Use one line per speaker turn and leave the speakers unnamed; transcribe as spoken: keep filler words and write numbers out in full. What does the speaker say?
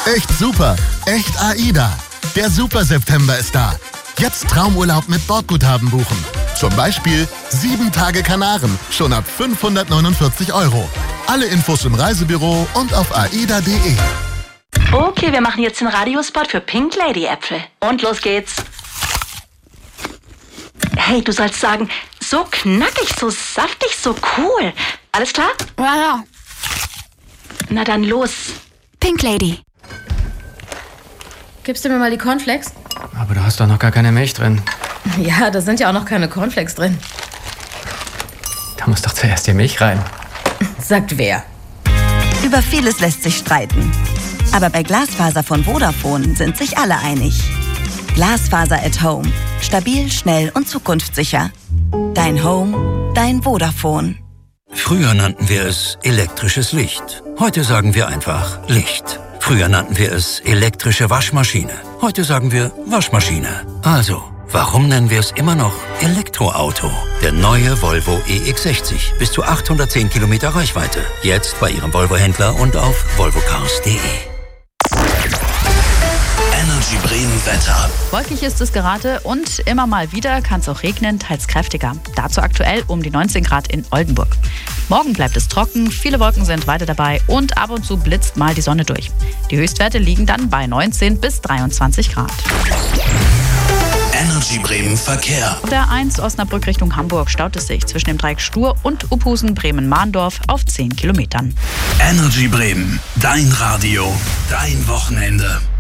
Echt super. Echt AIDA. Der Super September ist da. Jetzt Traumurlaub mit Bordguthaben buchen. Zum Beispiel sieben Tage Kanaren, schon ab fünfhundertneunundvierzig Euro. Alle Infos im Reisebüro und auf aida punkt de.
Okay, wir machen jetzt den Radiospot für Pink Lady Äpfel. Und los geht's. Hey, du sollst sagen, so knackig, so saftig, so cool. Alles klar?
Ja, ja.
Na dann los.
Pink Lady. Gibst du mir mal die Cornflakes?
Aber du hast doch noch gar keine Milch drin.
Ja, da sind ja auch noch keine Cornflakes drin.
Da muss doch zuerst die Milch rein.
Sagt wer?
Über vieles lässt sich streiten. Aber bei Glasfaser von Vodafone sind sich alle einig. Glasfaser at Home. Stabil, schnell und zukunftssicher. Dein Home, dein Vodafone.
Früher nannten wir es elektrisches Licht. Heute sagen wir einfach Licht. Früher nannten wir es elektrische Waschmaschine. Heute sagen wir Waschmaschine. Also, warum nennen wir es immer noch Elektroauto? Der neue Volvo E X sechzig. Bis zu achthundertzehn Kilometer Reichweite. Jetzt bei Ihrem Volvo-Händler und auf volvo cars punkt de.
Energy Bremen Wetter.
Wolkig ist es gerade und immer mal wieder kann es auch regnen, teils kräftiger. Dazu aktuell um die neunzehn Grad in Oldenburg. Morgen bleibt es trocken, viele Wolken sind weiter dabei und ab und zu blitzt mal die Sonne durch. Die Höchstwerte liegen dann bei neunzehn bis dreiundzwanzig Grad.
Energy Bremen Verkehr.
Auf der eins Osnabrück Richtung Hamburg staut es sich zwischen dem Dreieck Stur und Uphusen Bremen-Mahndorf auf zehn Kilometern.
Energy Bremen, dein Radio, dein Wochenende.